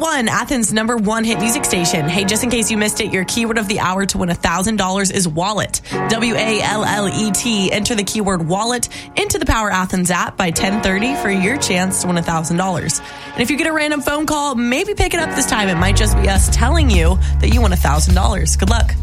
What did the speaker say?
101, Athens' #1 hit music station. Hey, just in case you missed it, your keyword of the hour to win $1,000 is wallet. WALLET. Enter the keyword wallet into the Power Athens app by 10:30 for your chance to win $1,000. And if you get a random phone call, maybe pick it up this time. It might just be us telling you that you won $1,000. Good luck.